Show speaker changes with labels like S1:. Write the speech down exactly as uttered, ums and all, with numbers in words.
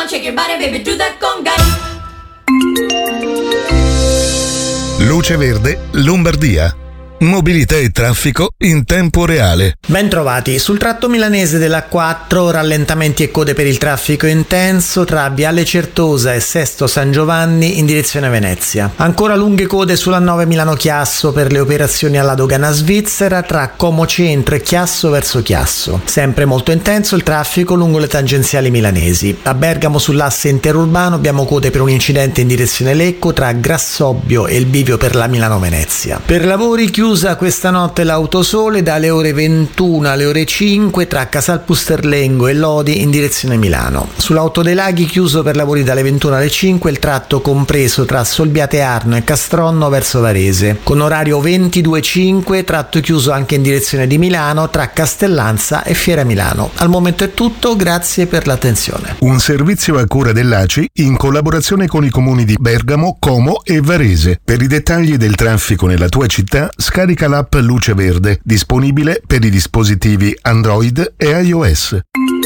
S1: on, shake your body, baby, do that conga.
S2: Luce Verde, Lombardia. Mobilità e traffico in tempo reale.
S3: Bentrovati. Sul tratto milanese dell'A quattro, rallentamenti e code per il traffico intenso tra Viale Certosa e Sesto San Giovanni in direzione Venezia. Ancora lunghe code sull'A nove Milano-Chiasso per le operazioni alla dogana svizzera tra Como Centro e Chiasso verso Chiasso. Sempre molto intenso il traffico lungo le tangenziali milanesi. A Bergamo sull'asse interurbano abbiamo code per un incidente in direzione Lecco tra Grassobbio e il bivio per la Milano-Venezia. Per lavori chiusi Chiusa questa notte l'Autosole dalle ore ventuno alle ore cinque tra Casal Pusterlengo e Lodi in direzione Milano. Sull'Auto dei Laghi chiuso per lavori dalle ventuno alle cinque il tratto compreso tra Solbiate Arno e Castronno verso Varese. Con orario ventidue e cinque tratto chiuso anche in direzione di Milano tra Castellanza e Fiera Milano. Al momento è tutto, grazie per l'attenzione.
S2: Un servizio a cura dell'A C I in collaborazione con i comuni di Bergamo, Como e Varese. Per i dettagli del traffico nella tua città, scarica l'app Luce Verde, disponibile per i dispositivi Android e iOS.